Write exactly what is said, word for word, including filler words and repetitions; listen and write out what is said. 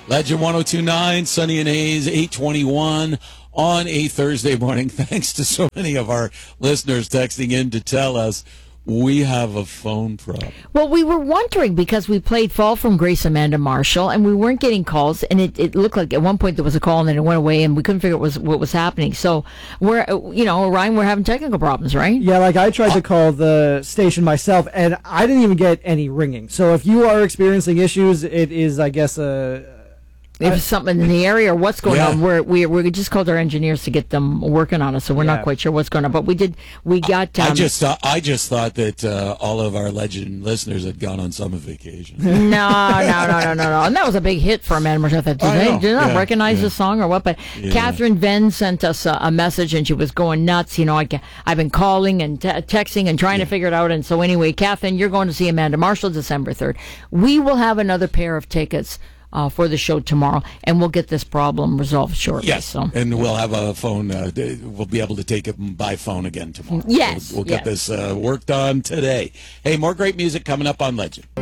Legend one oh two point nine, Sunny and A's, eight twenty-one on a Thursday morning. Thanks to so many of our listeners texting in to tell us we have a phone problem. Well, we were wondering because we played Fall from Grace, Amanda Marshall, and we weren't getting calls, and it, it looked like at one point there was a call and then it went away, and we couldn't figure out what was, what was happening. So, we're, you know, Ryan, we're having technical problems, right? Yeah, like I tried to call the station myself, and I didn't even get any ringing. So if you are experiencing issues, it is, I guess, a... If it's something in the area or what's going Yeah. on, we're, we we just called our engineers to get them working on it, so we're Yeah. not quite sure what's going on. But we did, we got. Um, I just thought I just thought that uh, all of our Legend listeners had gone on summer vacation. no, no, no, no, no, no. And that was a big hit for Amanda Marshall. I thought, did I they know. did not Yeah, recognize yeah. the song or what? But Yeah. Catherine Venn sent us a, a message, and she was going nuts. You know, I, ca- I've been calling and te- texting and trying to figure it out. And so anyway, Catherine, you're going to see Amanda Marshall December third. We will have another pair of tickets Uh, for the show tomorrow, and we'll get this problem resolved shortly. Yes, So. and we'll have a phone. Uh, we'll be able to take it by phone again tomorrow. Yes, we'll, we'll get yes. this uh, worked on today. Hey, more great music coming up on Legend.